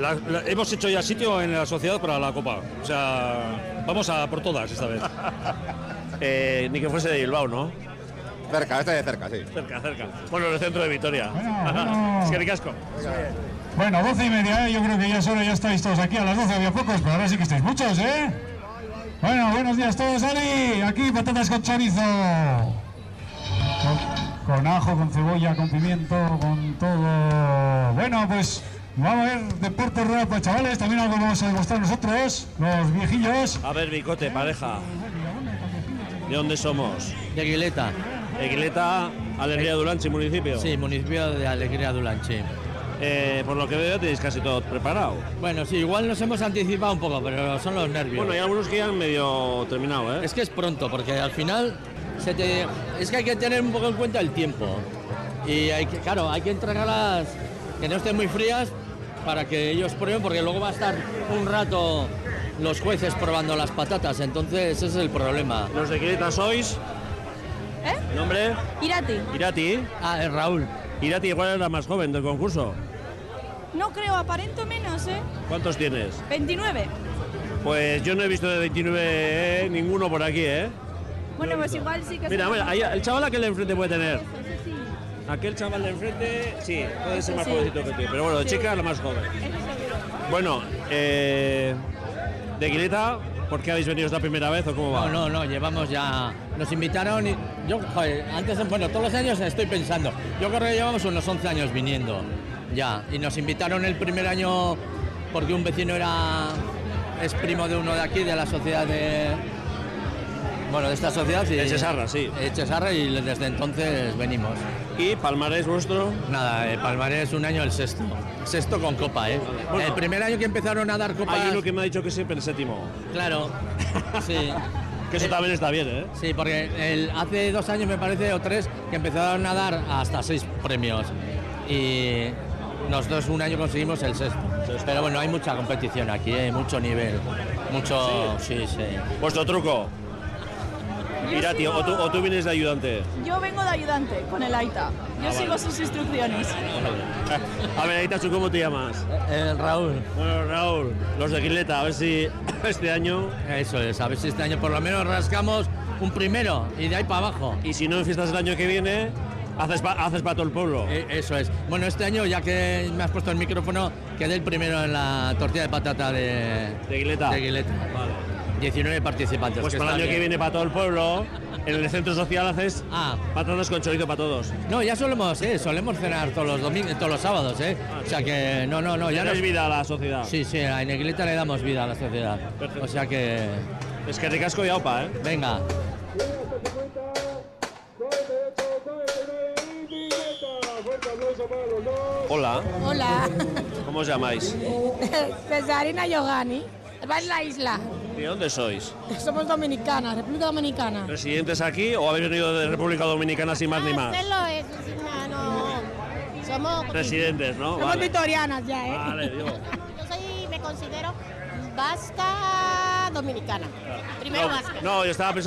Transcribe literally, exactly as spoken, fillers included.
La, la, hemos hecho ya sitio en la sociedad para la Copa. O sea, vamos a por todas esta vez. eh, ni que fuese de Bilbao, ¿no? Cerca, este de cerca, sí. Cerca, cerca. Bueno, en el centro de Vitoria. Bueno, bueno. Es que ricasco. Bueno, doce y media, ¿eh? Yo creo que ya es hora, ya estáis todos aquí. A las doce había pocos, pero ahora sí que estáis muchos, ¿eh? Bueno, buenos días todos, Ali. Aquí patatas con chorizo. Con, con ajo, con cebolla, con pimiento, con todo. Bueno, pues vamos a ver deporte rural para chavales. También algo vamos a demostrar nosotros, los viejillos. A ver, Bicote, pareja. ¿De dónde somos? De Aguileta. Aguileta, Alegría de Ulanchi, municipio. Sí, municipio de Alegría de Ulanchi. Eh, por lo que veo tenéis casi todo preparado. Bueno, sí, igual nos hemos anticipado un poco, pero son los nervios. Bueno, hay algunos que ya han medio terminado, ¿eh? Es que es pronto, porque al final se te... es que hay que tener un poco en cuenta el tiempo. Y hay que, claro, hay que entregarlas que no estén muy frías para que ellos prueben, porque luego va a estar un rato los jueces probando las patatas, entonces ese es el problema. ¿Los de Aguileta sois? ¿Eh? ¿Nombre? Irati. Irati. Ah, es Raúl. Irati, ¿cuál es la más joven del concurso? No creo, aparento menos, ¿eh? ¿Cuántos tienes? veintinueve. Pues yo no he visto de veintinueve eh, ninguno por aquí, ¿eh? Bueno, pues igual sí que... Mira, mira, ahí, el chaval aquel de enfrente puede tener. Eso, eso sí. Aquel chaval de enfrente, sí, puede ser más Sí. jovencito que tú, pero bueno, de Sí. chica la más joven. Eso seguro. Bueno, eh, de Aguileta, ¿por qué habéis venido esta primera vez o cómo va? No, no, no, llevamos ya... Nos invitaron y... Yo, joder, antes, bueno, todos los años estoy pensando. Yo creo que llevamos unos once años viniendo ya. Y nos invitaron el primer año porque un vecino era... es primo de uno de aquí, de la sociedad de... Bueno, de esta sociedad. Y, Echesarra, sí. Echesarra, y desde entonces venimos. ¿Y Palmarés vuestro? Nada, eh, Palmarés un año el sexto. Sexto con copa, ¿eh? Bueno. El primer año que empezaron a dar copas... Hay uno que me ha dicho que siempre el séptimo. Claro, sí. Que eso también está bien, ¿eh? Sí, porque el, hace dos años me parece, o tres, que empezaron a dar hasta seis premios. Y nosotros un año conseguimos el sexto. Pero bueno, hay mucha competición aquí, ¿eh? Mucho nivel. Mucho... Sí, sí. sí. ¿Vuestro truco? Yo Irati, sigo- o tú, o tú vienes de ayudante. Yo vengo de ayudante con el Aita. Yo Ah, sigo vale. sus instrucciones. A ver, Aita, ¿tú cómo te llamas? El Raúl. Bueno, Raúl, los de Aguileta, a ver si este año... Eso es, a ver si este año por lo menos rascamos un primero y de ahí para abajo. Y si no en fiestas del año que viene, haces para haces pa todo el pueblo. Eh, Eso es. Bueno, este año, ya que me has puesto el micrófono, quedé el primero en la tortilla de patata de, De Aguileta. de Aguileta. Vale. diecinueve participantes. Pues que para el está año que bien. viene para todo el pueblo, en el centro social haces Ah, patatas con chorizo para todos. no, ya solemos, eh, solemos cenar todos los domingos, todos los sábados, eh. O sea que, no, no, no, ya Ya no. no es vida a la sociedad. Sí, sí, en Aguileta le damos vida a la sociedad. Perfecto. O sea que, Es que ricasco y aupa, ¿eh? venga. Hola, Hola, ¿cómo os llamáis? Cesarina Yogani. Va en la isla. ¿De dónde sois? Somos dominicanas, República Dominicana. ¿Residentes aquí o habéis venido de República Dominicana sin más ni más? Este lo es, no, no. Somos, Residentes, ¿no? somos Vale. vitorianas ya, ¿eh? Vale, digo. Yo soy, me considero vasca dominicana. Primero vasca. No, yo estaba pensando